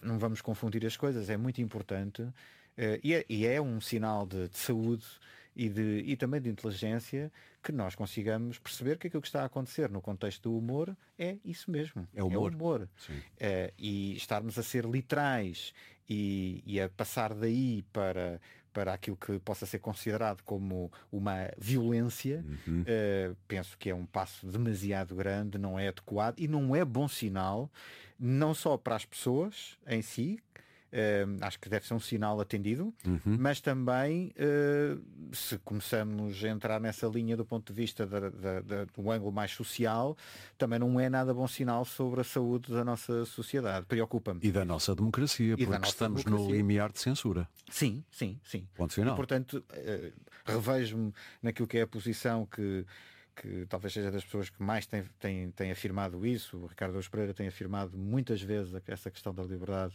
não vamos confundir as coisas, é muito importante, e é um sinal de saúde e também de inteligência que nós consigamos perceber que aquilo que está a acontecer no contexto do humor é isso mesmo. É humor. É humor. E estarmos a ser literais e a passar daí para aquilo que possa ser considerado como uma violência, penso que é um passo demasiado grande, não é adequado e não é bom sinal, não só para as pessoas em si. Acho que deve ser um sinal atendido, mas também se começamos a entrar nessa linha do ponto de vista do ângulo mais social, também não é nada bom sinal sobre a saúde da nossa sociedade. Preocupa-me. E da nossa democracia, porque estamos no limiar de censura. Sim. Ponto final. E, portanto, revejo-me naquilo que é a posição que talvez seja das pessoas que mais têm afirmado isso. O Ricardo Araújo Pereira tem afirmado muitas vezes essa questão da liberdade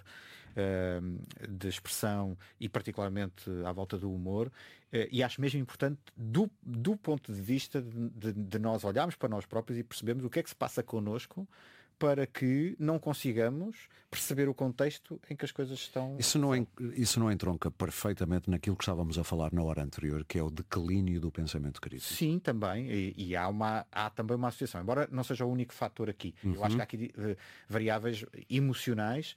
de expressão e particularmente à volta do humor, e acho mesmo importante do ponto de vista de nós olharmos para nós próprios e percebermos o que é que se passa connosco para que não consigamos perceber o contexto em que as coisas estão... Isso não entronca perfeitamente naquilo que estávamos a falar na hora anterior, que é o declínio do pensamento crítico? Sim, também. E há também uma associação. Embora não seja o único fator aqui. Eu acho que há aqui variáveis emocionais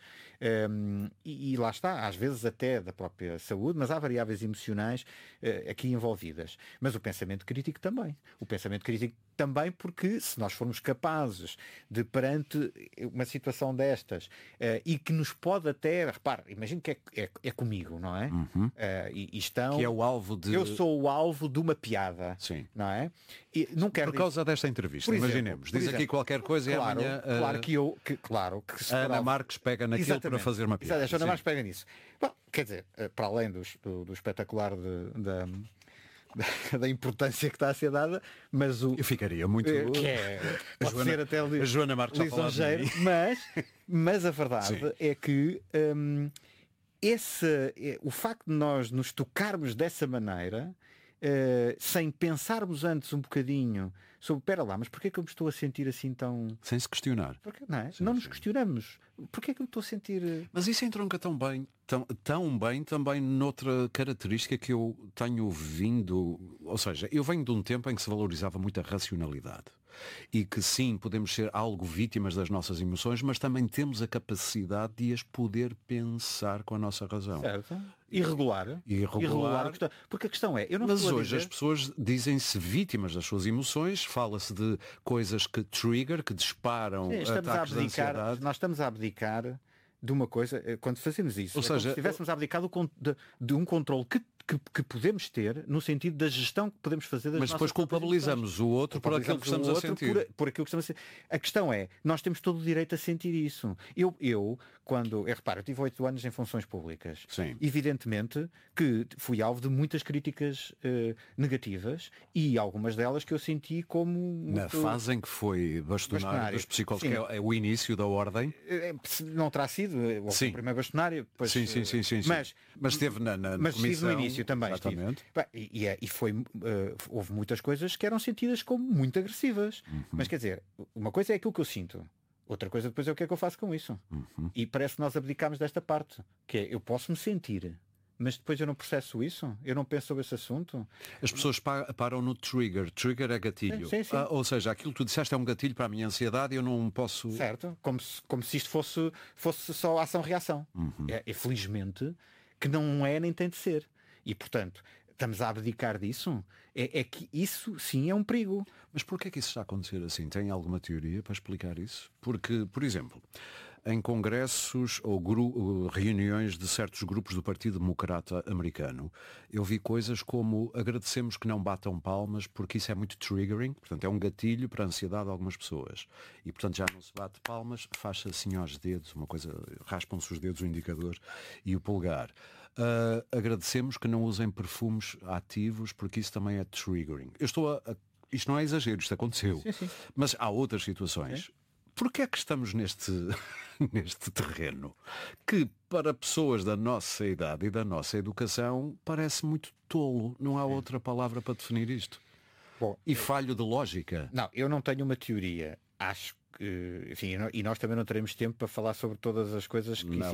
e lá está, às vezes até da própria saúde, mas há variáveis emocionais aqui envolvidas. Mas o pensamento crítico também. O pensamento crítico também porque se nós formos capazes de, perante uma situação destas, e que nos pode até, repare, imagino que é comigo, não é? E estão... Que é o alvo de... Eu sou o alvo de uma piada. Sim. Não é? E não quero Por causa desta entrevista, imaginemos. Diz aqui qualquer coisa claro, e amanhã... Claro que se a Ana Marques pega naquilo para fazer uma piada. A Ana Marques pega nisso. Bom, quer dizer, para além do espetacular da importância que está a ser dada, mas eu ficaria muito pode ser até a Joana Marques a falar de mim. mas a verdade é que o facto de nós nos tocarmos dessa maneira, sem pensarmos antes um bocadinho sobre, espera lá, mas porquê é que eu me estou a sentir assim tão... Sem se questionar. Porque, não é? Não nos questionamos. Porquê é que eu estou a sentir... Mas isso entronca tão bem também noutra característica que eu tenho vindo, ou seja, eu venho de um tempo em que se valorizava muito a racionalidade e que sim, podemos ser algo vítimas das nossas emoções, mas também temos a capacidade de as poder pensar com a nossa razão. Certo. Irregular. Porque a questão é... Mas hoje as pessoas dizem-se vítimas das suas emoções, fala-se de coisas que que disparam ataques de ansiedade. Nós estamos a abdicar de uma coisa, quando fazemos isso, ou seja, como se estivéssemos a abdicar de um controle que podemos ter, no sentido da gestão que podemos fazer das mas depois nossas culpabilizamos o outro por aquilo que estamos a sentir. Por aquilo que estamos a sentir. A questão é, nós temos todo o direito a sentir isso. Repara, eu tive 8 anos em funções públicas. Sim. Evidentemente que fui alvo de muitas críticas negativas e algumas delas que eu senti como... Na fase em que foi bastonário dos psicólogos, sim, que é o início da ordem. Não terá sido o primeiro bastonário. Depois, sim. Mas esteve na comissão. Estive no início também. Exatamente. Houve muitas coisas que eram sentidas como muito agressivas. Mas quer dizer, uma coisa é aquilo que eu sinto. Outra coisa depois é o que é que eu faço com isso. E parece que nós abdicamos desta parte. Que é, eu posso me sentir, mas depois eu não processo isso? Eu não penso sobre esse assunto? As pessoas param no trigger. Trigger é gatilho. Sim. Ou seja, aquilo que tu disseste é um gatilho para a minha ansiedade e eu não posso... Certo. Como se isto fosse só ação-reação. É felizmente que não é nem tem de ser. E, portanto, estamos a abdicar disso? É que isso, sim, é um perigo. Mas porquê é que isso está a acontecer assim? Tem alguma teoria para explicar isso? Porque, por exemplo, em congressos ou reuniões de certos grupos do Partido Democrata americano, eu vi coisas como agradecemos que não batam palmas porque isso é muito triggering, portanto é um gatilho para a ansiedade de algumas pessoas. E, portanto, já não se bate palmas, faz-se assim aos dedos, uma coisa, raspam-se os dedos, o indicador e o polegar. Agradecemos que não usem perfumes ativos porque isso também é triggering. Isto não é exagero, isto aconteceu. Sim. Mas há outras situações. Porquê é que estamos neste terreno que para pessoas da nossa idade e da nossa educação parece muito tolo? Não há outra palavra para definir isto. Bom, e falho de lógica. Não, eu não tenho uma teoria. Acho que, enfim, e nós também não teremos tempo para falar sobre todas as coisas que